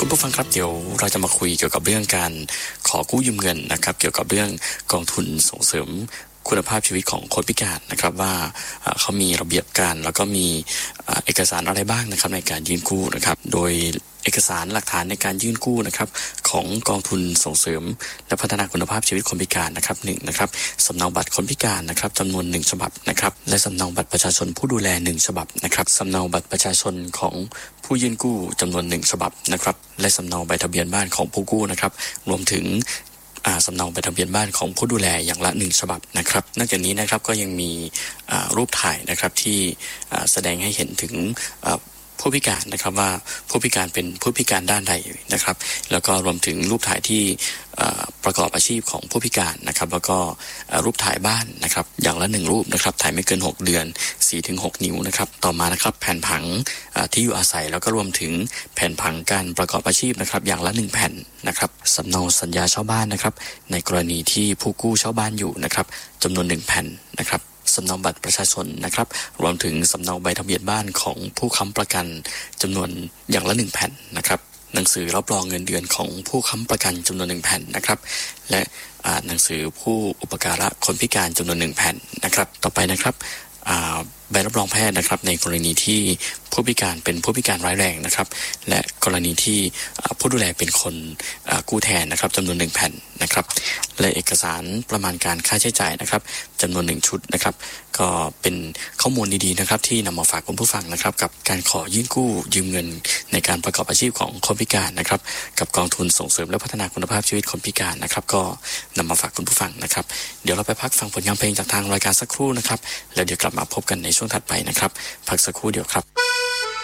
ผู้ฟังครับเดี๋ยวเราจะมาคุยเกี่ยวกับเรื่องการขอกู้ยืมเงินนะครับเกี่ยวกับเรื่องกองทุนส่งเสริมคุณภาพชีวิตของคนพิการนะครับว่าเขามีระเบียบการแล้วก็มีเอกสารอะไรบ้างนะครับในการยื่นกู้นะครับโดยเอกสารหลักฐานในการยื่นกู้นะครับของกองทุนส่งเสริมและพัฒนาคุณภาพชีวิตคนพิการนะครับ1นะครับสำเนาบัตรคนพิการนะครับจำนวน1ฉบับนะครับและสำเนาบัตรประชาชนผู้ดูแล1ฉบับนะครับสำเนาบัตรประชาชนของผู้ยื่นกู้จำนวน1ฉบับนะครับและสำเนาใบทะเบียนบ้านของผู้กู้นะครับรวมถึงสำเนาใบทะเบียนบ้านของผู้ดูแลอย่างละ1ฉบับนะครับนอกจากนี้นะครับก็ยังมีรูปถ่ายนะครับที่แสดงให้เห็นถึงผู้พิการนะครับว่าผู้พิการเป็นผู้พิการด้านใดนะครับแล้วก็รวมถึงรูปถ่ายที่ประกอบอาชีพของผู้พิการนะครับแล้วก็รูปถ่ายบ้านนะครับอย่างละ1รูปนะครับถ่ายไม่เกิน6เดือน 4-6 นิ้วนะครับต่อมานะครับแผนผังที่อยู่อาศัยแล้วก็รวมถึงแผนผังการประกอบอาชีพนะครับอย่างละ1แผ่นนะครับสำเนาสัญญาเช่าบ้านนะครับในกรณีที่ผู้กู้เช่าบ้านอยู่นะครับจำนวน1แผ่นนะครับสำเนาบัตรประชาชนนะครับรวมถึงสำเนาใบทะเบียนบ้านของผู้ค้ำประกันจำนวนอย่างละ1แผ่นนะครับหนังสือรับรองเงินเดือนของผู้ค้ำประกันจำนวน1แผ่นนะครับและหนังสือผู้อุปการะคนพิการจำนวน1แผ่นนะครับต่อไปนะครับใบรับรองแพทย์นะครับในกรณีที่ผู้พิการเป็นผู้พิการร้ายแรงนะครับและกรณีที่ผู้ดูแลเป็นคนกู้แทนนะครับจำนวน1แผ่นนะครับและเอกสารประมาณการค่าใช้จ่ายนะครับจำนวน1ชุดนะครับก็เป็นข้อมูลดีๆนะครับที่นำมาฝากคุณผู้ฟังนะครับกับการขอยื่นกู้ยืมเงินในการประกอบอาชีพของคนพิการนะครับกับกองทุนส่งเสริมและพัฒนาคุณภาพชีวิตคนพิการนะครับก็นำมาฝากคุณผู้ฟังนะครับเดี๋ยวเราไปพักฟังผลงานเพลงจากทางรายการสักครู่นะครับแล้วเดี๋ยวกลับมาพบกันในช่วงถัดไปนะครับพักสักครู่เดียวครับ